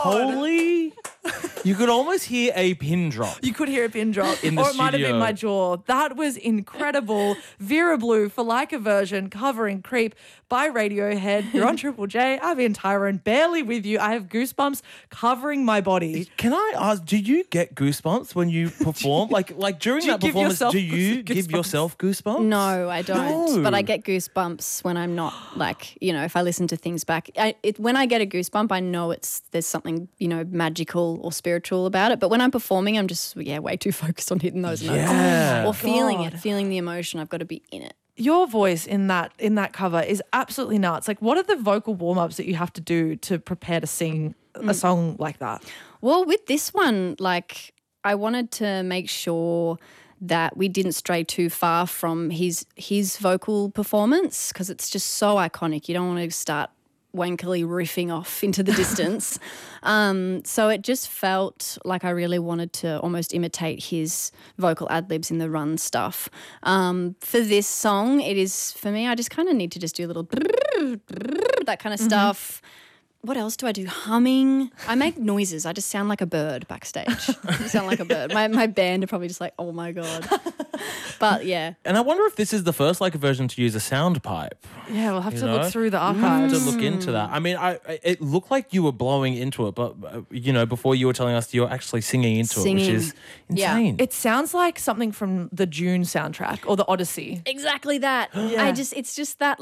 Holy. You could almost hear a pin drop. You could hear a pin drop. In the or it might have studio. been my jaw. That was incredible. Vera Blue for Like a Version covering Creep by Radiohead. You're on Triple J. I'm in Tyrone. Barely with you. I have goosebumps covering my body. Can I ask, do you get goosebumps when you perform? like during Do you that give performance, yourself do you give goosebumps? yourself goosebumps? No, I don't. No. But I get goosebumps when I'm not if I listen to things back. When I get a goosebump, I know there's something, magical or spiritual about it. But when I'm performing, I'm just, way too focused on hitting those notes. Yeah. Or feeling God. it, feeling the emotion. I've got to be in it. Your voice in that cover is absolutely nuts. Like, what are the vocal warm-ups that you have to do to prepare to sing a song like that? Well, with this one, I wanted to make sure that we didn't stray too far from his vocal performance because it's just so iconic. You don't want to start wankily riffing off into the distance. So it just felt like I really wanted to almost imitate his vocal ad-libs in the run stuff. For this song, it is, for me, I just kind of need to just do a little that kind of stuff. What else do I do? Humming. I make noises. I just sound like a bird backstage. I sound like a bird. My band are probably just like, oh my God. But yeah. And I wonder if this is the first Like a Version to use a sound pipe. Yeah, we'll have to know? look through the I have archives. to look into that. I mean, it looked like you were blowing into it, but, before you were telling us you're actually singing into it, which is Yeah. insane. It sounds like something from the Dune soundtrack or the Odyssey. Exactly that. Yeah. It's just that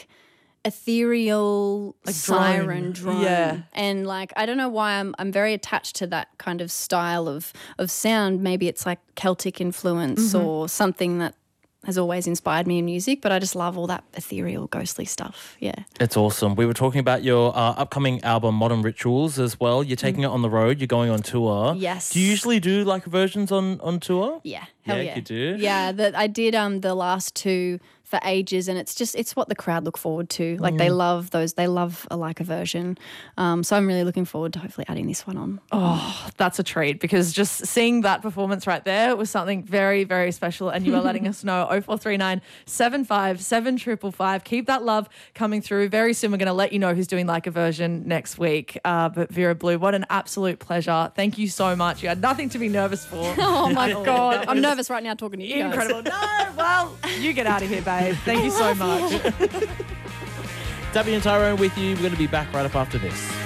ethereal siren drone. Yeah. And I don't know why I'm very attached to that kind of style of sound. Maybe it's like Celtic influence or something that has always inspired me in music, but I just love all that ethereal, ghostly stuff. Yeah. It's awesome. We were talking about your upcoming album, Modern Rituals, as well. You're taking it on the road. You're going on tour. Yes. Do you usually do Like Versions on tour? Yeah. Hell yeah. You do? Yeah. I did the last two for ages, and it's what the crowd look forward to. They love those. They love a Like a Version. So I'm really looking forward to hopefully adding this one on. Oh, that's a treat because just seeing that performance right there was something very, very special. And you are letting us know 0439 757 555. Keep that love coming through. Very soon we're going to let you know who's doing Like a Version next week. But Vera Blue, what an absolute pleasure. Thank you so much. You had nothing to be nervous for. Oh my God. I'm nervous right now talking to you guys. Incredible. No, well, you get out of here, babe. Thank you so much. Tabby and Tyrone with you. We're going to be back right up after this.